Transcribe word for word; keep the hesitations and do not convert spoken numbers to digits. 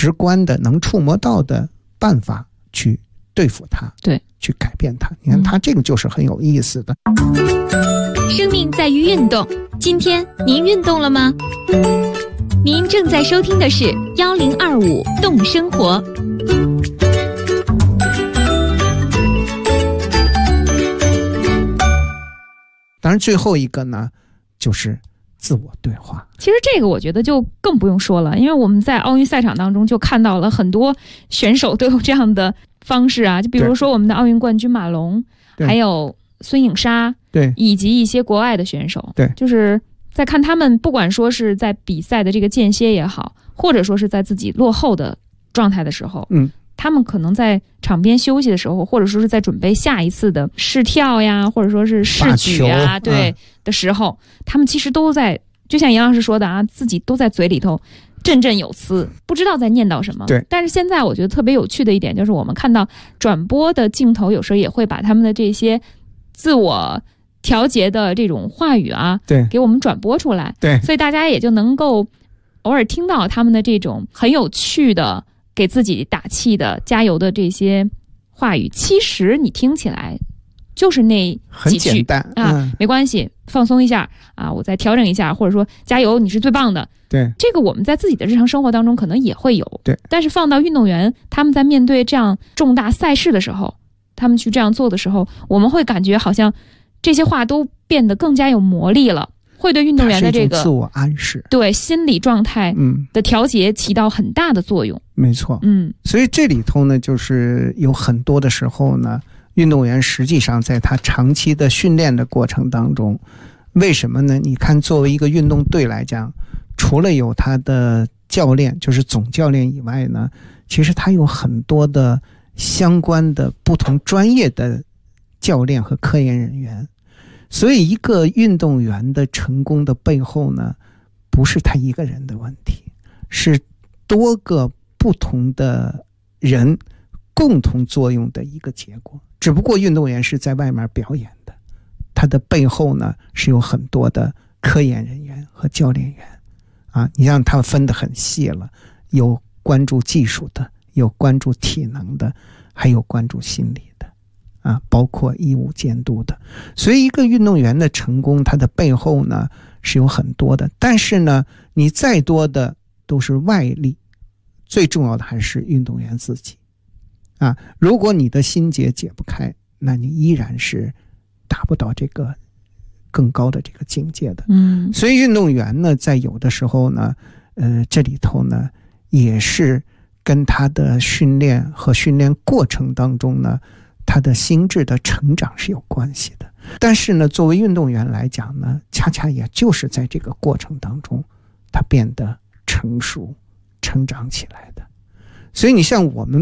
直观的能触摸到的办法去对付它， 对， 去改变它。你看它这个就是很有意思的。 生命在于运动，今天您运动了吗？您正在收听的是一零二五动生活。 当然最后一个呢就是自我对话。 其实这个我觉得就更不用说了，因为我们在奥运赛场当中就看到了很多选手都有这样的方式啊，就比如说我们的奥运冠军马龙，还有孙颖莎， 对， 以及一些国外的选手， 对， 就是在看他们不管说是在比赛的这个间歇也好，或者说是在自己落后的状态的时候， 嗯， 他们可能在场边休息的时候，或者说是在准备下一次的试跳呀，或者说是试举啊，对、嗯、的时候，他们其实都在，就像杨老师说的啊，自己都在嘴里头振振有词，不知道在念叨什么。 对。 但是现在我觉得特别有趣的一点就是，我们看到转播的镜头有时候也会把他们的这些自我调节的这种话语啊， 对， 给我们转播出来。 对。 所以大家也就能够偶尔听到他们的这种很有趣的给自己打气的加油的这些话语，其实你听起来就是那几句， 很简单啊、 嗯， 没关系，放松一下啊，我再调整一下，或者说加油，你是最棒的。 对， 这个我们在自己的日常生活当中可能也会有， 对。 但是放到运动员他们在面对这样重大赛事的时候，他们去这样做的时候，我们会感觉好像这些话都变得更加有魔力了。会对运动员的这个自我暗示， 对心理状态的调节起到很大的作用。 没错， 嗯， 所以这里头呢，就是有很多的时候呢，运动员实际上在他长期的训练的过程当中，为什么呢？你看，作为一个运动队来讲，除了有他的教练，就是总教练以外呢，其实他有很多的相关的不同专业的教练和科研人员。所以一个运动员的成功的背后呢，不是他一个人的问题，是多个不同的人共同作用的一个结果。只不过运动员是在外面表演的，他的背后呢是有很多的科研人员和教练员啊，你让他分得很细了，有关注技术的，有关注体能的，还有关注心理的啊，包括义务监督的。所以一个运动员的成功，他的背后呢是有很多的，但是呢你再多的都是外力，最重要的还是运动员自己啊。如果你的心结解不开，那你依然是达不到这个更高的这个境界的。 嗯， 所以运动员呢，在有的时候呢呃，这里头呢也是跟他的训练和训练过程当中呢，他的心智的成长是有关系的。但是呢，作为运动员来讲呢，恰恰也就是在这个过程当中，他变得成熟、成长起来的。所以你像我们